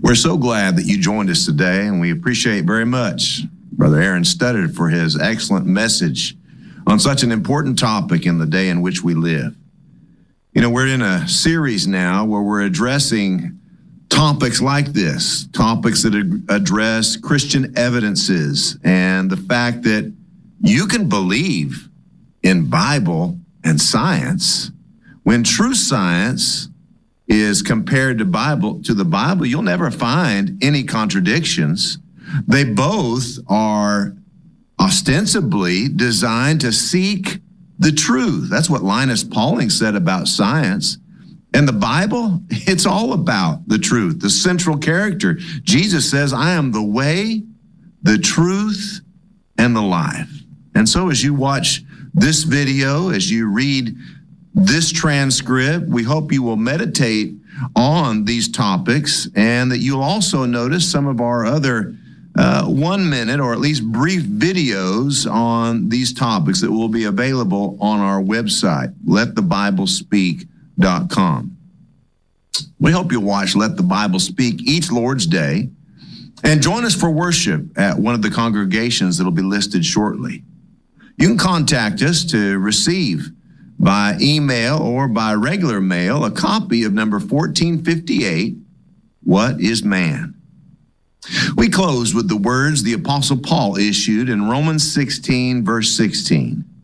We're so glad that you joined us today, and we appreciate very much Brother Aaron Studdard for his excellent message on such an important topic in the day in which we live. You know, we're in a series now where we're addressing topics like this, topics that address Christian evidences and the fact that you can believe in Bible and science. When true science is compared to the Bible, you'll never find any contradictions. They both are ostensibly designed to seek the truth. That's what Linus Pauling said about science. And the Bible, it's all about the truth, the central character. Jesus says, I am the way, the truth, and the life. And so as you watch this video, as you read this transcript, we hope you will meditate on these topics and that you'll also notice some of our other 1 minute or at least brief videos on these topics that will be available on our website, letthebiblespeak.com. We hope you'll watch Let the Bible Speak each Lord's Day and join us for worship at one of the congregations that will be listed shortly. You can contact us to receive by email or by regular mail a copy of number 1458, What is Man? We close with the words the Apostle Paul issued in Romans 16, verse 16.